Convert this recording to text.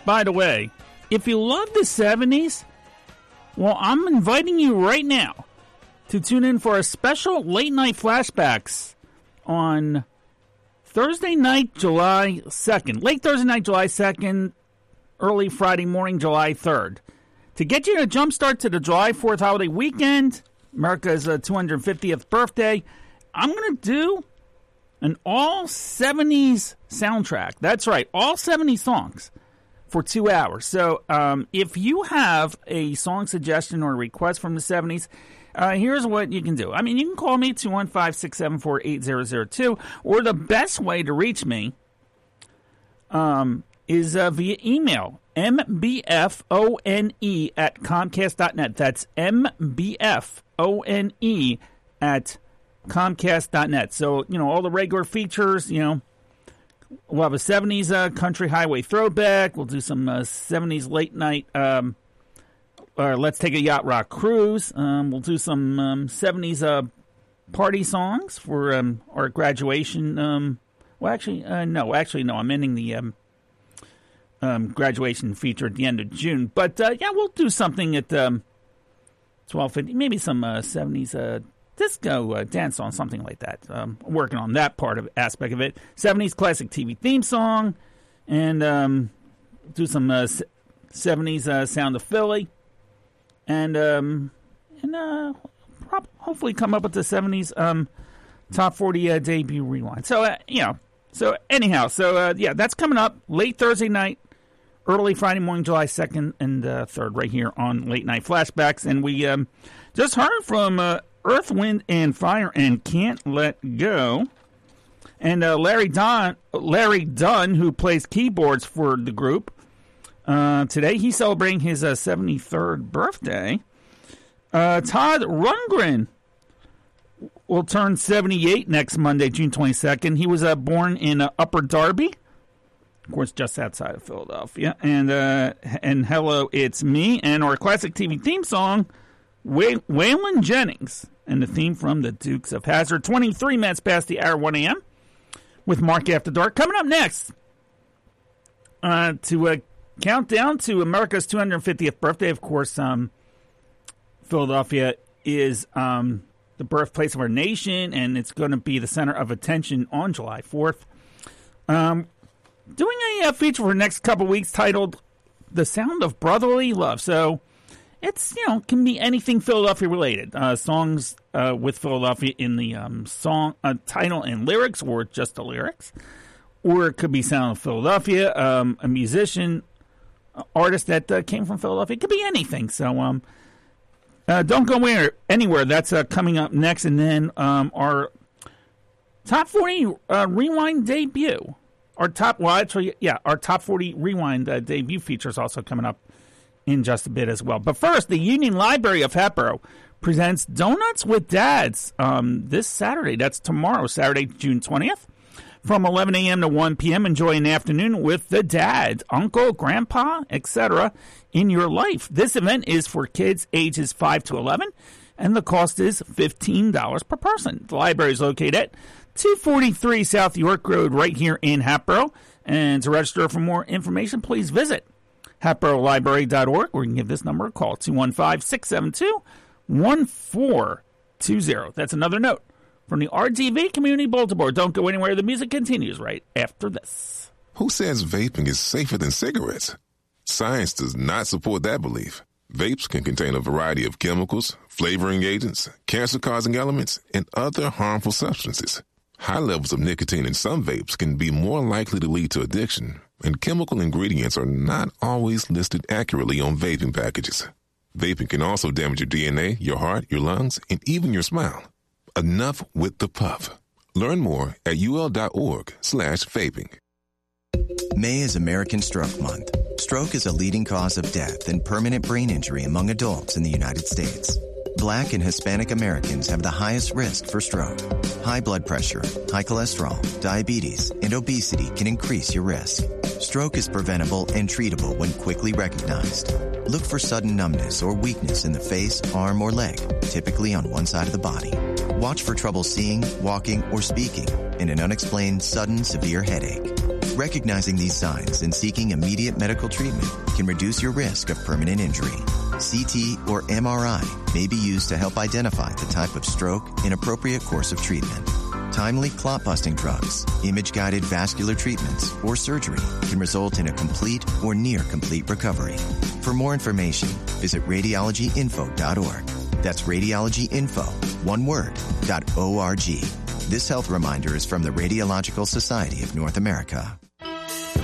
by the way, if you love the 70s, well, I'm inviting you right now to tune in for a special late night flashbacks on Thursday night, July 2nd. Late Thursday night, July 2nd, early Friday morning, July 3rd. To get you a jump start to the July 4th holiday weekend, America's 250th birthday, I'm going to do an all 70s soundtrack. That's right, all 70 songs for 2 hours. So if you have a song suggestion or request from the 70s, here's what you can do. I mean, you can call me, 215-674-8002, or the best way to reach me is via email, mbfone@comcast.net. That's mbfone@comcast.net. So, all the regular features, we'll have a 70s country highway throwback. We'll do some 70s late night, let's take a yacht rock cruise. We'll do some 70s party songs for our graduation. No. I'm ending the graduation feature at the end of June. But, we'll do something at 12:50, maybe some 70s disco dance song, something like that. Working on that aspect of it. 70s classic TV theme song, and do some 70s Sound of Philly, and hopefully come up with the 70s top 40 debut rewind. So that's coming up late Thursday night, early Friday morning, July 2nd and 3rd, right here on Late Night Flashbacks. And we just heard from Earth, Wind, and Fire and Can't Let Go. And Larry Dunn, who plays keyboards for the group, today he's celebrating his 73rd birthday. Todd Rundgren will turn 78 next Monday, June 22nd. He was born in Upper Darby, of course, just outside of Philadelphia. And Hello, It's Me. And our classic TV theme song, Waylon Jennings, and the theme from the Dukes of Hazzard. 23 minutes past the hour, 1 a.m. with Mark After Dark. Coming up next, to count down to America's 250th birthday. Of course, Philadelphia is the birthplace of our nation, and it's going to be the center of attention on July 4th. Doing a feature for the next couple weeks titled The Sound of Brotherly Love. So it's, can be anything Philadelphia related. Songs with Philadelphia in the song title and lyrics, or just the lyrics. Or it could be Sound of Philadelphia, a musician, artist that came from Philadelphia. It could be anything. So don't go anywhere. That's coming up next. And then our Top 40 Rewind debut. Our Top 40 Rewind debut feature is also coming up in just a bit as well. But first, the Union Library of Hatboro presents Donuts with Dads this Saturday. That's tomorrow, Saturday, June 20th. From 11 a.m. to 1 p.m., enjoy an afternoon with the dad, uncle, grandpa, etc. in your life. This event is for kids ages 5 to 11, and the cost is $15 per person. The library is located at 243 South York Road right here in Hatboro. And to register for more information, please visit hatborolibrary.org, or you can give this number a call, 215-672-1420. That's another note from the RTV Community Bulletin Board. Don't go anywhere. The music continues right after this. Who says vaping is safer than cigarettes? Science does not support that belief. Vapes can contain a variety of chemicals, flavoring agents, cancer-causing elements, and other harmful substances. High levels of nicotine in some vapes can be more likely to lead to addiction, and chemical ingredients are not always listed accurately on vaping packages. Vaping can also damage your DNA, your heart, your lungs, and even your smile. Enough with the puff. Learn more at ul.org/vaping. May is American Stroke Month. Stroke is a leading cause of death and permanent brain injury among adults in the United States. Black and Hispanic Americans have the highest risk for stroke. High blood pressure, high cholesterol, diabetes, and obesity can increase your risk. Stroke is preventable and treatable when quickly recognized. Look for sudden numbness or weakness in the face, arm, or leg, typically on one side of the body. Watch for trouble seeing, walking, or speaking, and an unexplained sudden severe headache. Recognizing these signs and seeking immediate medical treatment can reduce your risk of permanent injury. CT or MRI may be used to help identify the type of stroke and appropriate course of treatment. Timely clot-busting drugs, image-guided vascular treatments, or surgery can result in a complete or near-complete recovery. For more information, visit radiologyinfo.org. That's radiologyinfo, one word, .org. This health reminder is from the Radiological Society of North America.